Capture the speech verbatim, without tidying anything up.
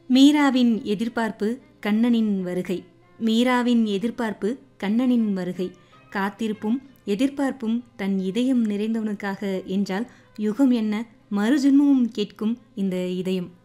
மீராவின் எதிர்பார்ப்பு கண்ணனின் வருகை. மீராவின் எதிர்பார்ப்பு கண்ணனின் வருகை. காத்திருப்பும் எதிர்பார்ப்பும் தன் இதயம் நிறைந்தவனுக்காக என்றால் யுகம் என்ன மறுஜென்மமும் கேட்கும் இந்த இதயம்.